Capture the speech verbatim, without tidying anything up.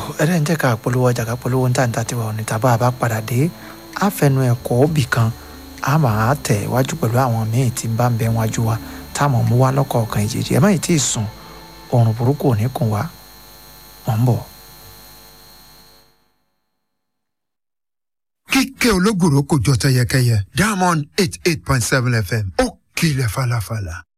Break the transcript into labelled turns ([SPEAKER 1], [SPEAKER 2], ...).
[SPEAKER 1] ẹ̀rẹ́ ń jẹ́ ká polówó ọjà ká polówó ń tà ń tà tiwa òní tàbá bá padà dé àfẹnu ẹ̀kọ́ bì kan a máa tẹ̀ wájú pẹ̀lú àwọn míì tí ń bá ń bẹ wájú wa táwọn mú wá lọ́kọ̀ọ̀kan ìjèjì ẹ̀ má ì tí ì sùn oorun burúkú ò ní kùn wá wọ́n ń bọ̀.
[SPEAKER 2] kíkẹ́ ológùrò kò jọ tẹyẹkẹyẹ Diamond eight eight point seven F M ó kilẹ̀ falafala.